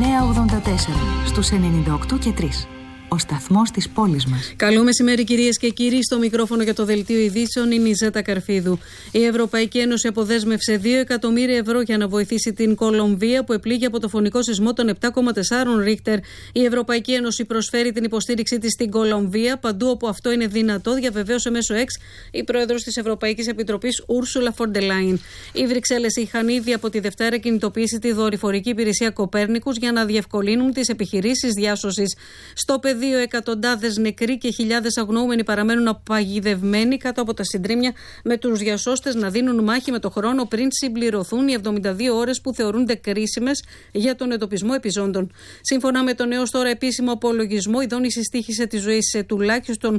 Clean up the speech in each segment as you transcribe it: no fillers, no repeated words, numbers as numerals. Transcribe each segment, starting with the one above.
στους 98 και 3. Ο σταθμός της πόλης μας. Καλό μεσημέρι, κυρίες και κύριοι. Στο μικρόφωνο για το δελτίο ειδήσεων είναι η Ζέτα Καρφίδου. Η Ευρωπαϊκή Ένωση αποδέσμευσε 2 εκατομμύρια ευρώ για να βοηθήσει την Κολομβία που επλήγει από το φωνικό σεισμό των 7,4 Ρίχτερ. Η Ευρωπαϊκή Ένωση προσφέρει την υποστήριξή της στην Κολομβία παντού όπου αυτό είναι δυνατό, διαβεβαίωσε μέσω X η πρόεδρος της Ευρωπαϊκής Επιτροπής Ursula von der Leyen. Οι Βρυξέλλες είχαν ήδη από τη Δευτέρα κινητοποιήσει τη δορυφορική υπηρεσία Κοπέρνικους για να διευκολύνουν τις επιχειρήσεις διάσωσης. Στο πεδίο, εκατοντάδες νεκροί και χιλιάδες αγνοούμενοι παραμένουν απαγιδευμένοι κάτω από τα συντρίμμια, με τους διασώστες να δίνουν μάχη με το χρόνο πριν συμπληρωθούν οι 72 ώρες που θεωρούνται κρίσιμες για τον εντοπισμό επιζώντων. Σύμφωνα με τον έως τώρα επίσημο απολογισμό, η δόνηση στοίχησε τη ζωή σε τουλάχιστον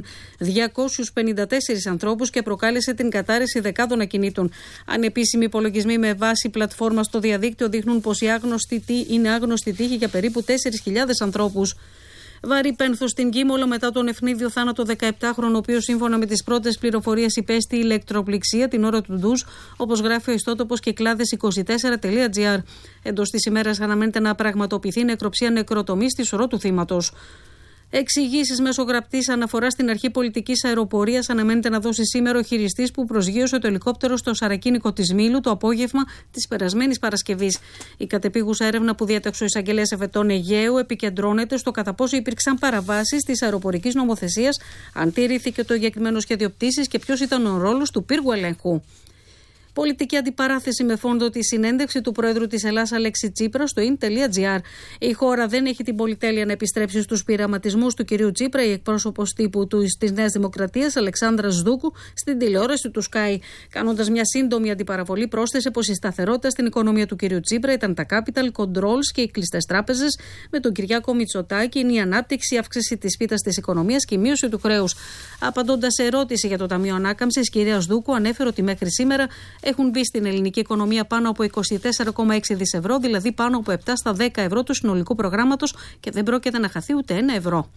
254 ανθρώπους και προκάλεσε την κατάρρευση δεκάδων ακινήτων. Ανεπίσημοι υπολογισμοί με βάση πλατφόρμα στο διαδίκτυο δείχνουν πως είναι άγνωστη τύχη για περίπου 4.000 ανθρώπους. Βαρύ πένθος στην Κίμολο μετά τον ευνίδιο θάνατο 17χρονο, ο οποίος σύμφωνα με τις πρώτες πληροφορίες υπέστη ηλεκτροπληξία την ώρα του ντους, όπως γράφει ο ιστότοπος Κυκλάδες24.gr. Εντός της ημέρας αναμένεται να πραγματοποιηθεί νεκροψία νεκροτομής στη σωρό του θύματος. Εξηγήσεις μέσω γραπτής αναφορά στην αρχή πολιτικής αεροπορίας αναμένεται να δώσει σήμερα ο χειριστής που προσγείωσε το ελικόπτερο στο σαρακίνικο της Μήλου το απόγευμα της περασμένης Παρασκευής. Η κατεπίγουσα έρευνα που διέταξε ο εισαγγελέας Εφετών Αιγαίου επικεντρώνεται στο κατά πόσο υπήρξαν παραβάσεις της αεροπορικής νομοθεσίας, αν τηρήθηκε το εγκεκριμένο σχέδιο πτήσης και ποιος ήταν ο ρόλος του πύργου ελέγχου. Πολιτική αντιπαράθεση με φόντο τη συνέντευξη του Πρόεδρου της Ελλάδας Αλέξη Τσίπρα στο in.gr. Η χώρα δεν έχει την πολυτέλεια να επιστρέψει στους πειραματισμούς του κυρίου Τσίπρα. Η εκπρόσωπος τύπου της Νέας Δημοκρατίας, Αλεξάνδρα Σδούκου, στην τηλεόραση του Sky. Κάνοντας μια σύντομη αντιπαραβολή, πρόσθεσε πως η σταθερότητα στην οικονομία του κυρίου Τσίπρα ήταν τα capital controls και οι κλειστές τράπεζες. Με τον Κυριάκο Μητσοτάκη είναι η ανάπτυξη, η αύξηση της πίτας της οικονομίας και η μείωση του χρέους. Απαντώντας σε ερώτηση για το Ταμείο Ανάκαμψης, η κυρία Σδούκου ανέφερε ότι μέχρι σήμερα έχουν μπει στην ελληνική οικονομία πάνω από 24,6 δις ευρώ, δηλαδή πάνω από 7 στα 10 ευρώ του συνολικού προγράμματος και δεν πρόκειται να χαθεί ούτε 1 ευρώ.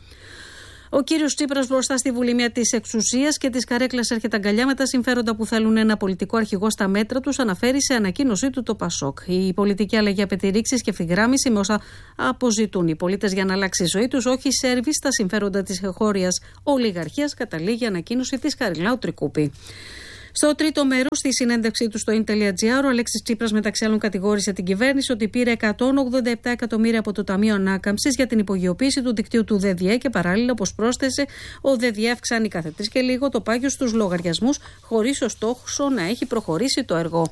Ο κύριος Τσίπρας μπροστά στη βουλημία της εξουσίας και της καρέκλας έρχεται αγκαλιά με τα συμφέροντα που θέλουν ένα πολιτικό αρχηγό στα μέτρα τους, αναφέρει σε ανακοίνωσή του το ΠΑΣΟΚ. Η πολιτική αλλαγή απαιτεί ρήξεις και ευθυγράμμιση με όσα αποζητούν οι πολίτες για να αλλάξει η ζωή τους, όχι σέρβις στα συμφέροντα της εγχώριας ολιγαρχίας, καταλήγει η ανακοίνωση της Χαριλάου Τρικούπη. Στο τρίτο μέρος στη συνέντευξή του στο in.gr, ο Αλέξης Τσίπρας μεταξύ άλλων κατηγόρησε την κυβέρνηση ότι πήρε 187 εκατομμύρια από το Ταμείο Ανάκαμψης για την υπογειοποίηση του δικτύου του ΔΔΕ και παράλληλα, όπως πρόσθεσε, ο ΔΔΕ αυξάνει κάθε 3 και λίγο το πάγιο στους λογαριασμούς, χωρίς ωστόσο να έχει προχωρήσει το έργο.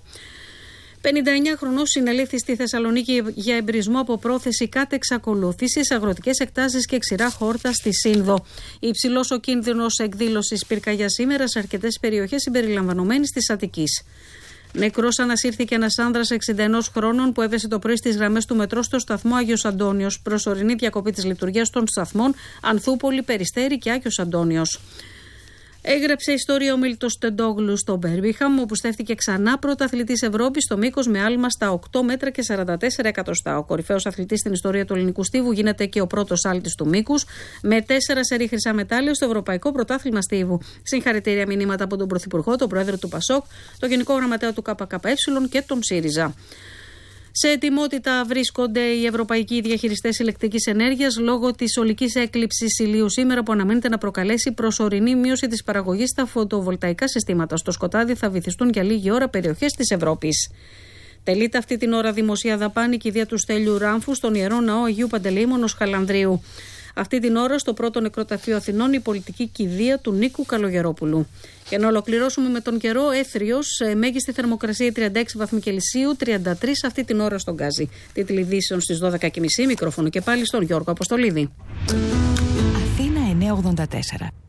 59χρονος συνελήφθη στη Θεσσαλονίκη για εμπρισμό από πρόθεση κάτω εξακολούθησης, αγροτικές εκτάσεις και ξηρά χόρτα στη Σύνδο. Υψηλός ο κίνδυνος εκδήλωσης πυρκαγιάς σήμερα σε αρκετές περιοχές συμπεριλαμβανομένης της Αττικής. Νεκρός ανασύρθηκε ένας άνδρας 61 χρόνων που έβεσε το πρωί στις γραμμές του μετρό στο σταθμό Άγιος Αντώνιος. Προσωρινή διακοπή της λειτουργίας των σταθμών Ανθούπολη, Περιστέρη και Άγιος Αντώνιος. Έγραψε ιστορία ο Μίλτος Τεντόγλου στο Μπέρμιγχαμ, όπου στέφθηκε ξανά πρωταθλητής Ευρώπης στο μήκος με άλμα στα 8 μέτρα και 44 εκατοστά. Ο κορυφαίος αθλητής στην ιστορία του ελληνικού στίβου γίνεται και ο πρώτος άλτης του μήκους, με 4 σερί χρυσά μετάλλια στο Ευρωπαϊκό Πρωτάθλημα Στίβου. Συγχαρητήρια μηνύματα από τον Πρωθυπουργό, τον Πρόεδρο του ΠΑΣΟΚ, τον Γενικό Γραμματέα του ΚΚΕ και τον ΣΥΡΙΖΑ. Σε ετοιμότητα βρίσκονται οι ευρωπαϊκοί διαχειριστές ηλεκτρικής ενέργειας λόγω της ολικής έκλειψης ηλίου σήμερα, που αναμένεται να προκαλέσει προσωρινή μείωση της παραγωγής στα φωτοβολταϊκά συστήματα. Στο σκοτάδι θα βυθιστούν για λίγη ώρα περιοχές της Ευρώπης. Τελείται αυτή την ώρα δημοσία δαπάνη η κηδεία του Στέλιου Ράμφου στον Ιερό Ναό Αγίου Παντελεήμονος Χαλανδρίου. Αυτή την ώρα στο πρώτο νεκροταφείο Αθηνών η πολιτική κηδεία του Νίκου Καλογερόπουλου. Για να ολοκληρώσουμε με τον καιρό, έθριος, μέγιστη θερμοκρασία 36 βαθμοί Κελσίου, 33 αυτή την ώρα στον Γκάζι. Τίτλοι ειδήσεων στις 12.30, μικρόφωνο και πάλι στον Γιώργο Αποστολίδη. Αθήνα 984.